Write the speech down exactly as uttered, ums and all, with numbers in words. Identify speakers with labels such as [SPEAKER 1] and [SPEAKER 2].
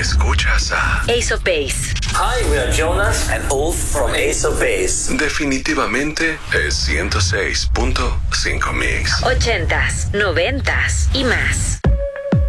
[SPEAKER 1] Escuchas a
[SPEAKER 2] Ace of Base.
[SPEAKER 3] Hi, we are Jonas and Ulf from Ace of Base.
[SPEAKER 1] Definitivamente es ciento seis punto cinco Mix.
[SPEAKER 2] Ochentas, noventas y más.